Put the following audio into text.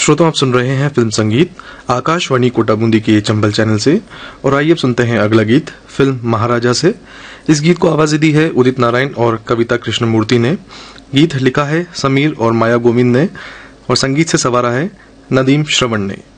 श्रोता, आप सुन रहे हैं फिल्म संगीत आकाशवाणी कोटा बूंदी के चंबल चैनल से। और आइए अब सुनते हैं अगला गीत फिल्म महाराजा से। इस गीत को आवाज दी है उदित नारायण और कविता कृष्णमूर्ति ने। गीत लिखा है समीर और माया गोविंद ने और संगीत से संवारा है नदीम श्रवण ने।